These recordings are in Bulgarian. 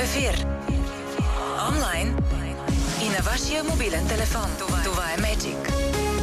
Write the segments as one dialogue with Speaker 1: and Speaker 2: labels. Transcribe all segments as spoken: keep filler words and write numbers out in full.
Speaker 1: ефир, онлайн и на вашия мобилен телефон. Това, Това е Magic.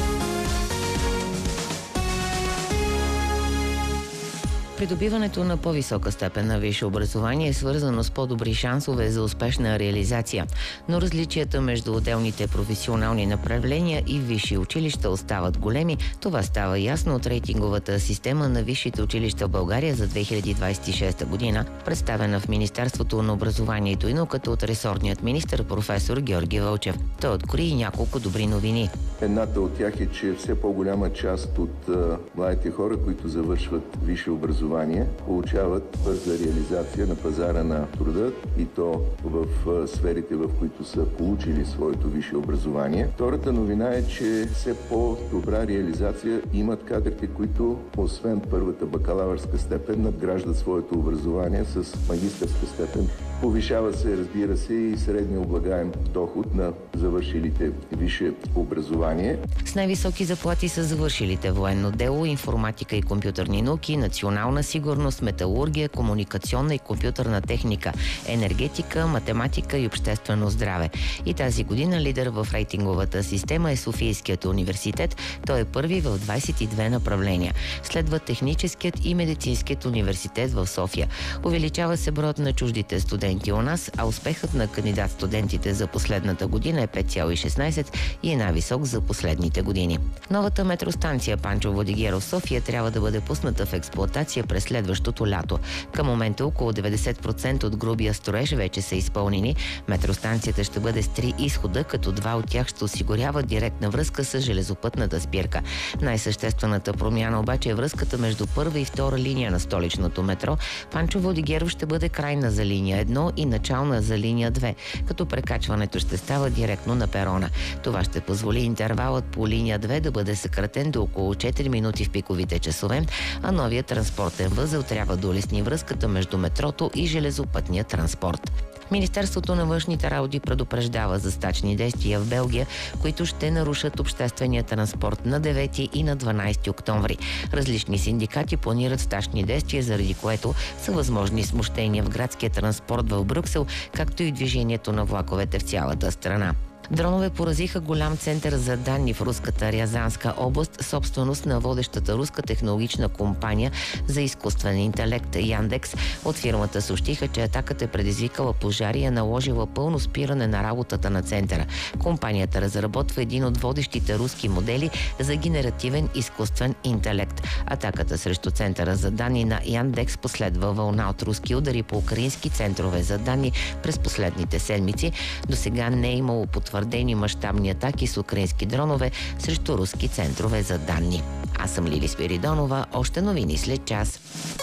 Speaker 2: Придобиването на по-висока степен на висше образование е свързано с по-добри шансове за успешна реализация, но различията между отделните професионални направления и висши училища остават големи. Това става ясно от рейтинговата система на висшите училища в България за две хиляди двадесет и шеста година, представена в Министерството на образованието и науката от ресорният министър професор Георги Вълчев. Той откри и няколко добри новини.
Speaker 3: Едната от тях е, че все по-голяма част от а, младите хора, които завършват висше образование, получават бърза реализация на пазара на труда и то в а, сферите, в които са получили своето висше образование. Втората новина е, че все по-добра реализация имат кадрите, които освен първата бакалавърска степен надграждат своето образование с магистърска степен. Повишава се, разбира се, и средния облагаем доход на завършилите висше образование.
Speaker 2: С най-високи заплати са завършилите военно дело, информатика и компютърни науки, национална сигурност, металургия, комуникационна и компютърна техника, енергетика, математика и обществено здраве. И тази година лидер в рейтинговата система е Софийският университет. Той е първи в двадесет и две направления. Следва Техническият и Медицинският университет в София. Увеличава се броят на чуждите студенти у нас, а успехът на кандидат-студентите за последната година е пет цяло и шестнадесет и е най-висок за последните години. Новата метростанция Панчо Владигеров София трябва да бъде пусната в експлоатация през следващото лято. Към момента около деветдесет процента от грубия строеж вече са изпълнени. Метростанцията ще бъде с три изхода, като два от тях ще осигуряват директна връзка с железопътната спирка. Най-съществената промяна обаче е връзката между първа и втора линия на столичното метро. Панчо Владигеров ще бъде крайна за линия едно и начална за линия две, като прекачването ще става директно на перона. Това ще позволи интервалът по линия две да бъде съкратен до около четири минути в пиковите часове, а новият транспортен възел трябва да улесни връзката между метрото и железопътния транспорт. Министерството на външните работи предупреждава за стачни действия в Белгия, които ще нарушат обществения транспорт на девети и на дванадесети октомври. Различни синдикати планират стачни действия, заради което са възможни смущения в градския транспорт в Брюксел, както и движението на влаковете в цялата страна. Дронове поразиха голям център за данни в руската Рязанска област, собственост на водещата руска технологична компания за изкуствен интелект Яндекс. От фирмата съобщиха, че атаката е предизвикала пожари и е наложила пълно спиране на работата на центъра. Компанията разработва един от водещите руски модели за генеративен изкуствен интелект. Атаката срещу центъра за данни на Яндекс последва вълна от руски удари по украински центрове за данни през последните седмици. До сега не е имало потвърждение твърдени мащабни атаки с украински дронове срещу руски центрове за данни. Аз съм Лили Спиридонова. Още новини след час.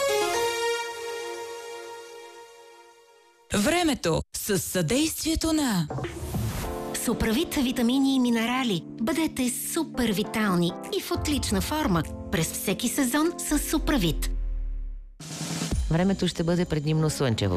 Speaker 1: Времето с съдействието на
Speaker 4: Суправит витамини и минерали. Бъдете супер витални и в отлична форма през всеки сезон с Суправит.
Speaker 2: Времето ще бъде предимно слънчево.